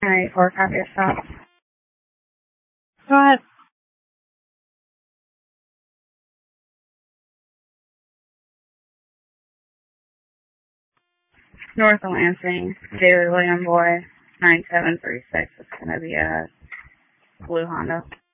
Alright, or copy a stop. Go ahead. North on Lansing, David William Boy, 9736. It's gonna be a blue Honda.